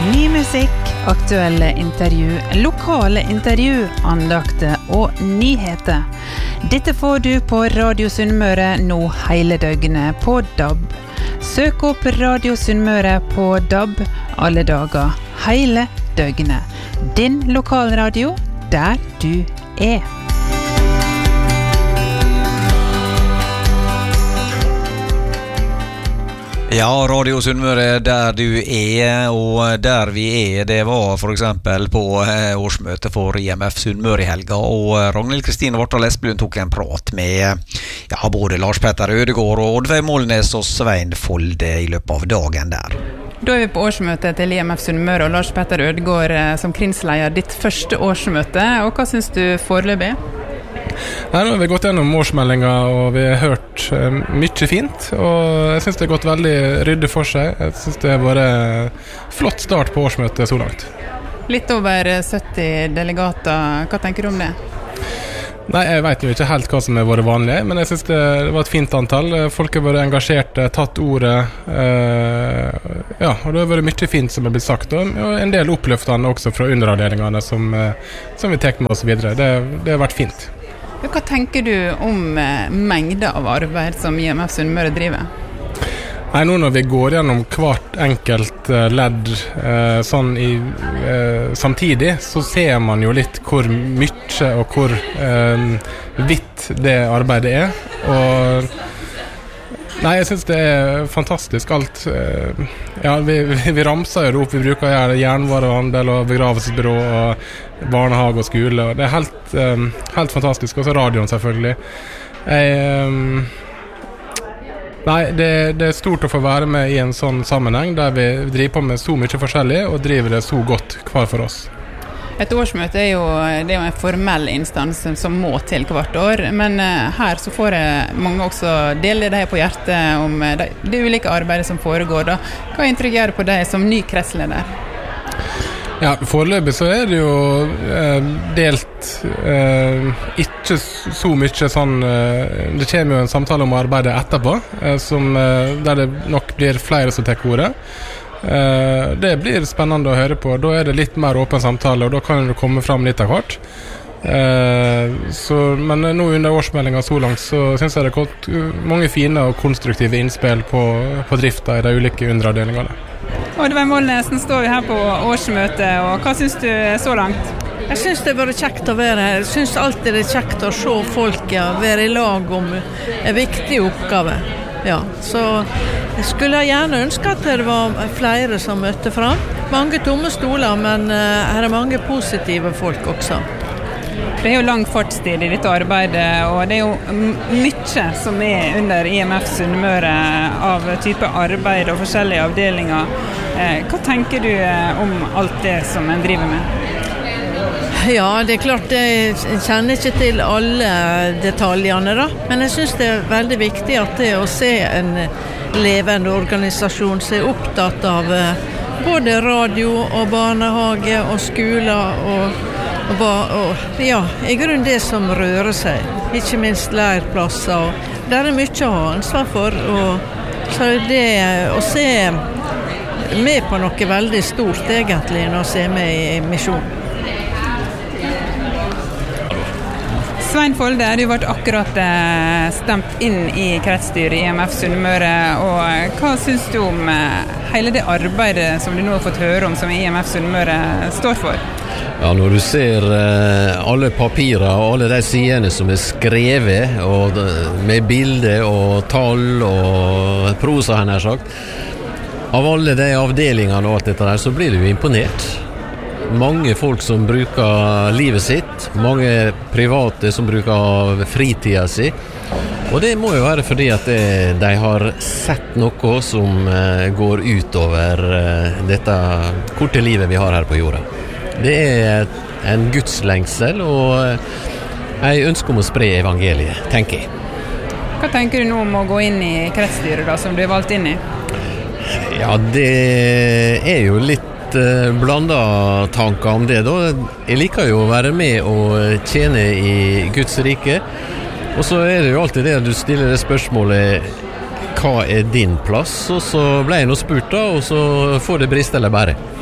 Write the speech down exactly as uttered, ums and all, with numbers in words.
Ny musikk, aktuelle intervju, lokale intervju, andakter og nyheter. Dette får du på Radio Sunnmøre nå hele døgnet på D A B. Søk opp Radio Sunnmøre på D A B alle dager, hele døgnet. Din lokalradio, der du er. Ja, Radio Sunnmøre der du er, og der vi er, det var for eksempel på årsmøte for I M F Sunnmøre i helga, og Ragnhild Kristine Vartdal Esplund tok en prat med ja, både Lars Petter Ødegård og Oddveig Målnes og Svein Folde i løpet av dagen der. Da er vi på årsmøte til I M F Sunnmøre, og Lars Petter Ødegård som krinsleder ditt første årsmøte, og hva synes du foreløpig? Nei, nå har vi gått gjennom årsmeldinga og vi har hørt uh, mye fint, og jeg synes det har gått veldig ryddig for seg. Jeg synes det er bare flott start på årsmøtet så langt. Litt over sytti delegater, hva tenker du om det? Nei, jeg vet jo ikke helt hva som har vært vanlig, men jeg synes det var et fint antall. Folk har vært engasjerte, tatt ordet, uh, ja, og det har vært mye fint som har blitt sagt, og en del oppløftende også fra underavdelingene som, uh, som vi tar med oss videre. Det, det har vært fint. Hva tenker du om mengder av arbeid som I M F Sunnmøre driver? Nei, nå når vi går gjennom hvert enkelt ledd eh, sånn i, eh, samtidig, så ser man jo litt hvor mye og hvor eh, vidt det arbeidet er. Og nei, jeg synes det er fantastisk alt. Eh, ja, vi, vi, vi ramser jo opp, vi bruker gjerne jernvarehandel og begravelsesbyrå og barnehage og skole, og det er helt, um, helt fantastisk, også radioen selvfølgelig. Jeg, um, nei, det, det er stort å få være med i en sånn sammenheng, der vi driver på med så mye forskjellig, og driver det så godt hver for oss. Et årsmøte er jo, det er jo en formell instans som må til hvert år, men uh, her så får mange også dele det på hjertet om uh, det, det ulike arbeidet som foregår. Da. Hva inntrykk gjør det på deg som ny kretsleder? Ja, foreløpig så er det jo eh, delt eh, ikke så mye sånn eh, det kommer jo en samtale om arbeidet etterpå eh, som, eh, der det nok blir flere som tar ordet. Eh, det blir spennende å høre på. Da er det litt mer åpen samtale, og da kan det komme fram litt av hvert. Eh, så, men nå under årsmeldingen så langt så synes jeg det har gått mange fine og konstruktive innspill på, på drifta i de ulike underavdelingene. Oddveig Målnes, nå står vi her på årsmøte, og hva synes du så langt? Jeg synes det er bare kjekt å være her. Jeg synes alltid det er kjekt å se folk, ja, være i lag om en viktig oppgave. Ja, så jeg skulle gjerne ønske at det var flere som møtte fram. Mange tomme stoler, men uh, her er mange positive folk også. Det er jo lang fartstid i dette arbeidet, og det er jo mye som er under I M F Sunnmøre av type arbeid og forskjellige avdelinger. Hva tenker du om alt det som en driver med? Ja, det er klart, jeg kjenner ikke til alle detaljene da, men jeg synes det er veldig viktig at det å se en levende organisasjon som er opptatt av både radio og barnehage og skoler og Og, og ja, i grunnen det som rører seg, ikke minst leirplasser, og der er mye å ha ansvar for, og så er det å se med på noe veldig stort egentlig, når å se med i misjon. Svein Folde, du ble akkurat stemt inn i kretsstyret i I M F Sunnmøre, og hva synes du om hele det arbeidet som du nå har fått høre om som I M F Sunnmøre står for? Ja, når du ser eh, alle papirer og alle de sidene som er skrevet og, med bilder og tall og prosa, han har sagt, av alle de avdelingene og alt dette der, så blir du imponert. Mange folk som bruker livet sitt, mange private som bruker fritida si, og det må jo være fordi at det, de har sett noe som eh, går utover eh, dette korte livet vi har her på jorda. Det er en gudslengsel og jeg ønsker om å spre evangeliet, tenker jeg. Hva tenker du nå om å gå inn i kretsstyret da, som du er valgt inn i? Ja, det er jo litt uh, blandet tanker om det da. Jeg liker jo å være med og tjene i Guds rike, og så er det jo alltid det at du stiller det spørsmålet hva er din plass, og så ble jeg nå spurt da, og så får det briste eller bære.